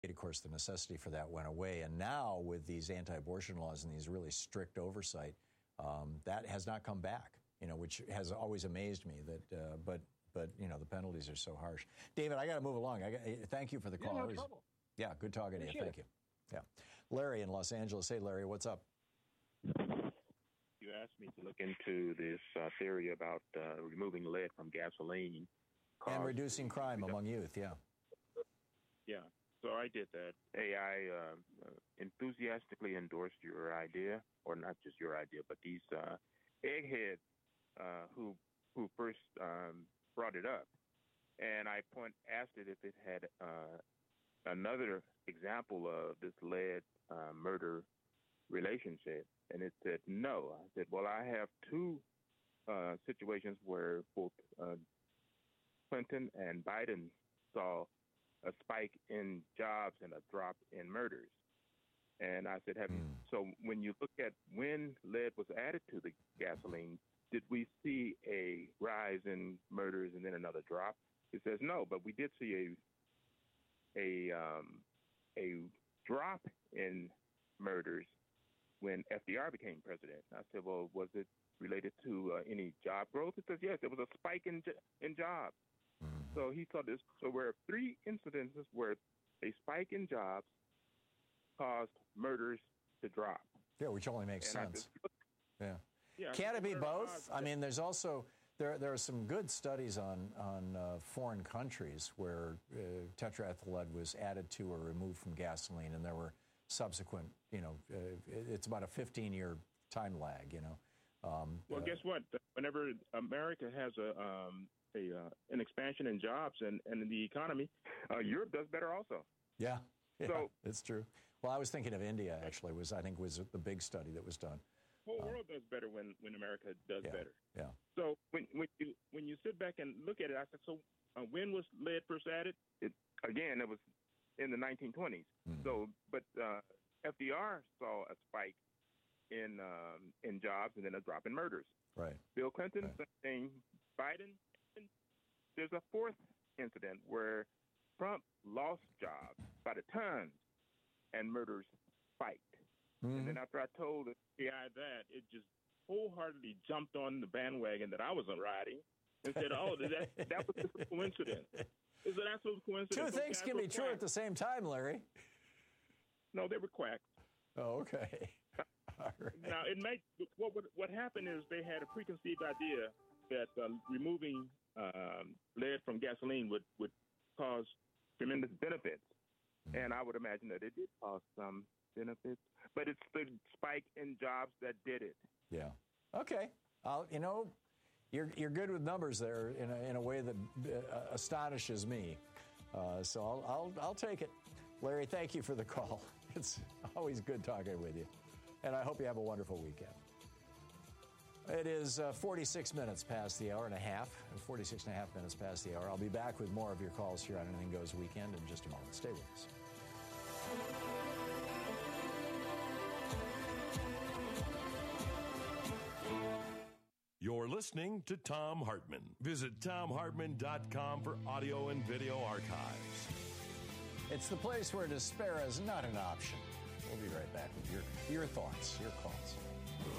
Of course, the necessity for that went away. And now with these anti-abortion laws and these really strict oversight, that has not come back, which has always amazed me that, but the penalties are so harsh. David, I got to move along. Thank you for the call. No trouble. Yeah, good talking to you. Thank you. Yeah. Larry in Los Angeles. Hey, Larry, what's up? You asked me to look into this theory about removing lead from gasoline. And reducing crime among youth, yeah. Yeah, so I did that. I enthusiastically endorsed your idea, or not just your idea, but these eggheads who first brought it up. And I asked it if it had another example of this lead murder relationship, and it said no. I said, well, I have two situations where both Clinton and Biden saw a spike in jobs and a drop in murders. And I said, so when you look at when lead was added to the gasoline, did we see a rise in murders and then another drop? It says no, but we did see a drop in murders when FDR became president. I said, well, was it related to any job growth? It says yes, there was a spike in jobs. So he saw this. So there were three incidences where a spike in jobs caused murders to drop. Yeah, which only makes sense. Yeah. Can't it be both? I mean, there's also there are some good studies on foreign countries where tetraethyl lead was added to or removed from gasoline, and there were subsequent. It's about a 15-year time lag. Well, guess what? Whenever America has an expansion in jobs and in the economy, Europe does better also. Yeah, so it's true. Well, I was thinking of India, actually, was the big study that was done. The whole world does better when America does better. Yeah. So when you sit back and look at it, I said, so when was lead first added? It was in the 1920s. So, but FDR saw a spike in jobs and then a drop in murders. Right. Bill Clinton, same thing. Biden. There's a fourth incident where Trump lost jobs by the tons and murders spiked. And then after I told the FBI that, it just wholeheartedly jumped on the bandwagon that I wasn't riding and said, oh, that was just a coincidence. Is it absolute coincidence? Two things can be true at the same time, Larry. No, they were quacks. Oh, okay. All right. Now, what happened is they had a preconceived idea that removing lead from gasoline would cause tremendous benefits. And I would imagine that it did cause some benefits, but it's the spike in jobs that did it. Yeah. Okay. You're good with numbers there in a way that astonishes me. So I'll take it. Larry, thank you for the call. It's always good talking with you. And I hope you have a wonderful weekend. It is 46 minutes past the hour and a half, 46 and a half minutes past the hour. I'll be back with more of your calls here on Anything Goes Weekend in just a moment. Stay with us. You're listening to Thom Hartmann. Visit ThomHartmann.com for audio and video archives. It's the place where despair is not an option. We'll be right back with your thoughts, your calls.